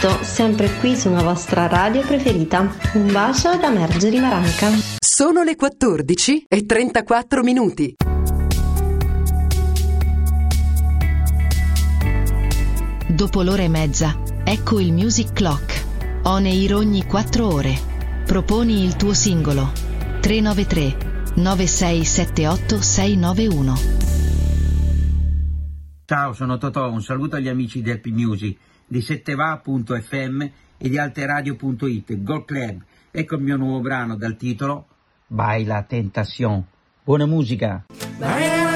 sempre qui sulla vostra radio preferita. Un bacio da Margherita Maranca. Sono le 14:34. Dopo l'ora e mezza, ecco il Music Clock. On air ogni 4 ore. Proponi il tuo singolo. 393 9678 691. Ciao, sono Totò, un saluto agli amici del P-Music, di setteva.fm e di alteradio.it, Gold Club. Ecco il mio nuovo brano dal titolo Baila Tentación. Buona musica!